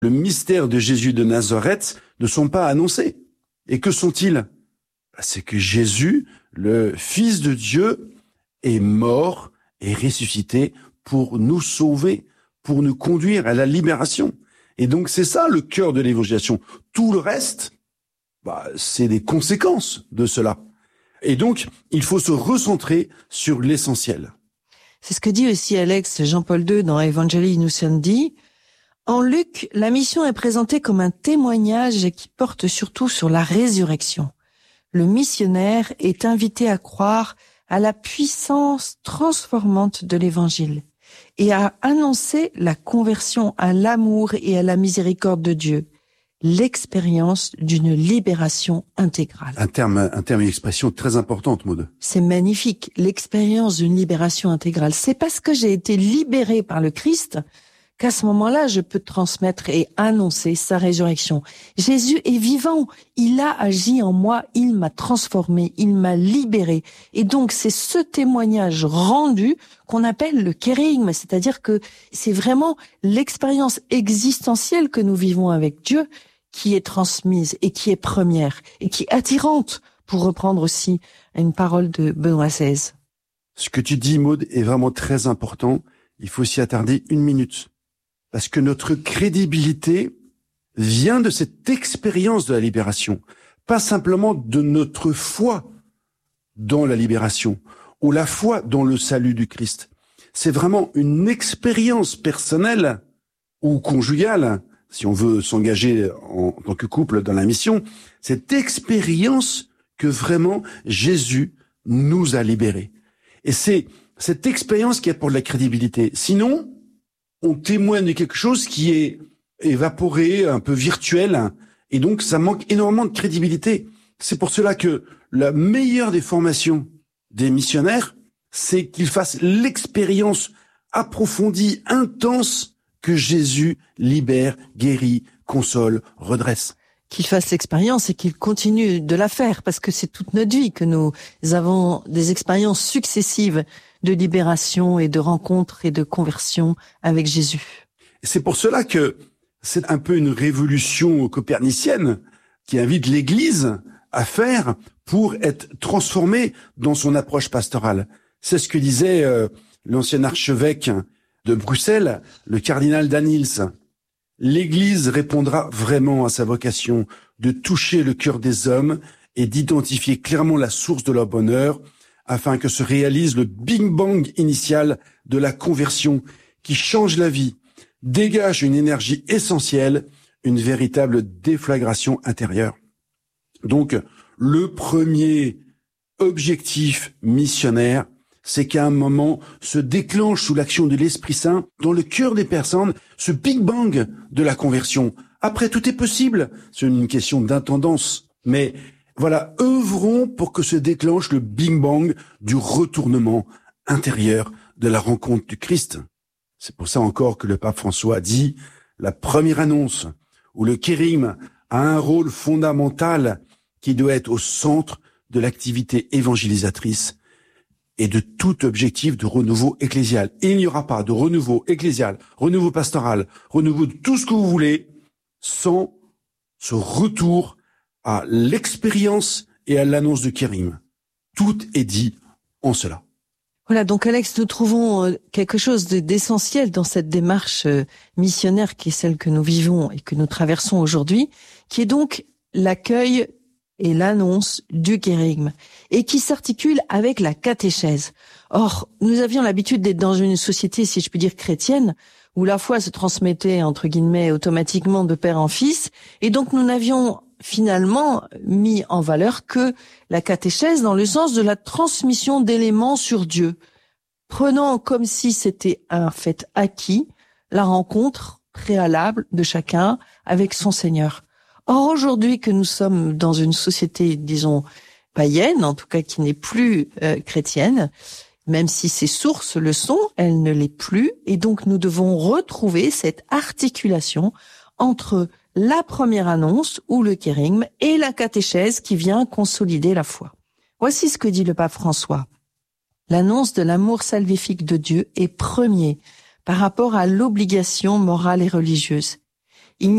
le mystère de Jésus de Nazareth ne sont pas annoncés. Et que sont-ils? C'est que Jésus, le Fils de Dieu, est mort et ressuscité pour nous sauver, pour nous conduire à la libération. Et donc c'est ça le cœur de l'évangélisation. Tout le reste, c'est des conséquences de cela. Et donc, il faut se recentrer sur l'essentiel. C'est ce que dit aussi Alex Jean-Paul II dans Evangelii Nuntiandi. En Luc, la mission est présentée comme un témoignage qui porte surtout sur la résurrection. Le missionnaire est invité à croire à la puissance transformante de l'Évangile et à annoncer la conversion à l'amour et à la miséricorde de Dieu, l'expérience d'une libération intégrale. Un terme et expression très importante, Maud. C'est magnifique, l'expérience d'une libération intégrale. C'est parce que j'ai été libéré par le Christ qu'à ce moment-là, je peux transmettre et annoncer sa résurrection. Jésus est vivant, il a agi en moi, il m'a transformé, il m'a libéré. Et donc, c'est ce témoignage rendu qu'on appelle le kérigme, c'est-à-dire que c'est vraiment l'expérience existentielle que nous vivons avec Dieu qui est transmise et qui est première et qui est attirante, pour reprendre aussi une parole de Benoît XVI. Ce que tu dis, Maud, est vraiment très important. Il faut s'y attarder 1 minute. Parce que notre crédibilité vient de cette expérience de la libération, pas simplement de notre foi dans la libération ou la foi dans le salut du Christ. C'est vraiment une expérience personnelle ou conjugale, si on veut s'engager en tant que couple dans la mission, cette expérience que vraiment Jésus nous a libérés. Et c'est cette expérience qui apporte la crédibilité. Sinon, on témoigne de quelque chose qui est évaporé, un peu virtuel, et donc ça manque énormément de crédibilité. C'est pour cela que la meilleure des formations des missionnaires, c'est qu'ils fassent l'expérience approfondie, intense, que Jésus libère, guérit, console, redresse. Qu'ils fassent l'expérience et qu'ils continuent de la faire, parce que c'est toute notre vie que nous avons des expériences successives de libération et de rencontre et de conversion avec Jésus. C'est pour cela que c'est un peu une révolution copernicienne qui invite l'Église à faire pour être transformée dans son approche pastorale. C'est ce que disait l'ancien archevêque de Bruxelles, le cardinal Danils. L'Église répondra vraiment à sa vocation de toucher le cœur des hommes et d'identifier clairement la source de leur bonheur, afin que se réalise le Big Bang initial de la conversion qui change la vie, dégage une énergie essentielle, une véritable déflagration intérieure. Donc, le premier objectif missionnaire, c'est qu'à un moment se déclenche sous l'action de l'Esprit Saint dans le cœur des personnes ce Big Bang de la conversion. Après, tout est possible. C'est une question d'intendance. Mais voilà, œuvrons pour que se déclenche le Big Bang du retournement intérieur de la rencontre du Christ. C'est pour ça encore que le pape François a dit la première annonce où le kérigme a un rôle fondamental qui doit être au centre de l'activité évangélisatrice et de tout objectif de renouveau ecclésial. Et il n'y aura pas de renouveau ecclésial, renouveau pastoral, renouveau de tout ce que vous voulez sans ce retour à l'expérience et à l'annonce de kérigme. Tout est dit en cela. Voilà, donc Alex, nous trouvons quelque chose d'essentiel dans cette démarche missionnaire qui est celle que nous vivons et que nous traversons aujourd'hui, qui est donc l'accueil et l'annonce du kérigme, et qui s'articule avec la catéchèse. Or, nous avions l'habitude d'être dans une société, si je puis dire, chrétienne, où la foi se transmettait, entre guillemets, automatiquement de père en fils, et donc nous n'avions finalement mis en valeur que la catéchèse dans le sens de la transmission d'éléments sur Dieu, prenant comme si c'était un fait acquis la rencontre préalable de chacun avec son Seigneur. Or, aujourd'hui que nous sommes dans une société, disons, païenne, en tout cas qui n'est plus chrétienne, même si ses sources le sont, elle ne l'est plus, et donc nous devons retrouver cette articulation entre la première annonce, ou le kérigme, et la catéchèse qui vient consolider la foi. Voici ce que dit le pape François. L'annonce de l'amour salvifique de Dieu est premier par rapport à l'obligation morale et religieuse.